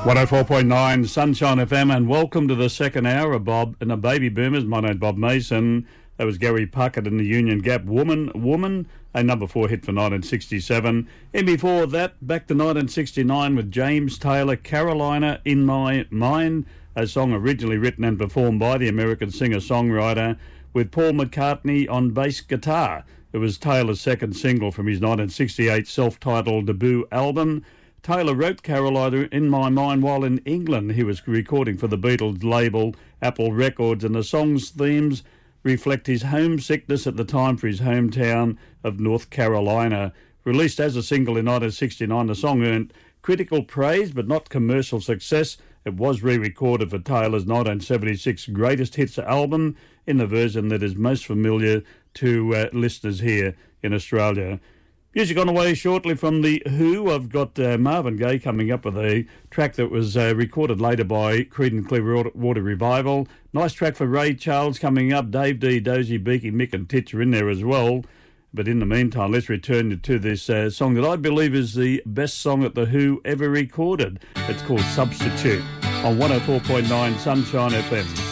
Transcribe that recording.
104.9 Sunshine FM, and welcome to the second hour of Bob and the Baby Boomers. My name's Bob Mason. That was Gary Puckett and the Union Gap, Woman, a number 4 hit for 1967. And before that, back to 1969 with James Taylor, Carolina in My Mind, a song originally written and performed by the American singer-songwriter, with Paul McCartney on bass guitar. It was Taylor's second single from his 1968 self-titled debut album. Taylor wrote Carolina in My Mind while in England. He was recording for the Beatles label Apple Records, and the song's themes reflect his homesickness at the time for his hometown of North Carolina. Released as a single in 1969, the song earned critical praise but not commercial success. It was re-recorded for Taylor's 1976 Greatest Hits album in the version that is most familiar to listeners here in Australia. Music on the way shortly from The Who. I've got Marvin Gaye coming up with a track that was recorded later by Creedence Clearwater Revival. Nice track for Ray Charles coming up. Dave D, Dozy, Beaky, Mick and Titch are in there as well. But in the meantime, let's return to this song that I believe is the best song that The Who ever recorded. It's called Substitute on 104.9 Sunshine FM.